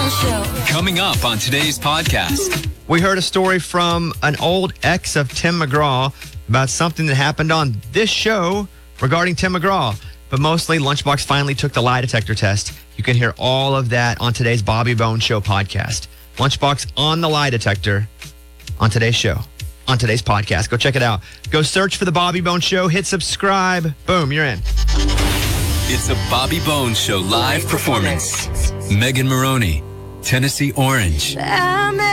Bone Show. Coming up on today's podcast. We heard a story from an old ex of Tim McGraw about something that happened on this show regarding Tim McGraw. But mostly, Lunchbox finally took the lie detector test. You can hear all of that on today's Bobby Bone Show podcast. Lunchbox on the lie detector on today's show, on today's podcast. Go check it out. Go search for the Bobby Bone Show. Hit subscribe. Boom, you're in. It's a Bobby Bone Show live performance. Megan Maroney, Tennessee Orange.